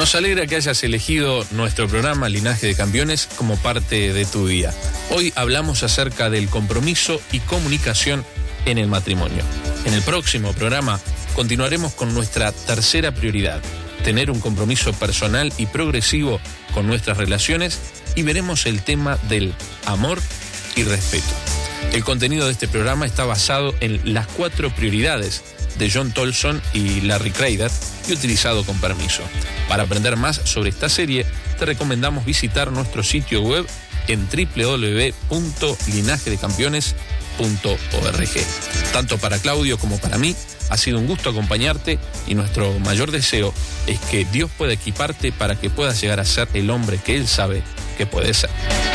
Nos alegra que hayas elegido nuestro programa Linaje de Campeones como parte de tu día. Hoy hablamos acerca del compromiso y comunicación en el matrimonio. En el próximo programa continuaremos con nuestra tercera prioridad, tener un compromiso personal y progresivo con nuestras relaciones, y veremos el tema del amor y respeto. El contenido de este programa está basado en las 4 prioridades de John Tolson y Larry Crader y utilizado con permiso. Para aprender más sobre esta serie, te recomendamos visitar nuestro sitio web en www.linagedecampeones.org. Tanto para Claudio como para mí, ha sido un gusto acompañarte, y nuestro mayor deseo es que Dios pueda equiparte para que puedas llegar a ser el hombre que Él sabe que puedes ser.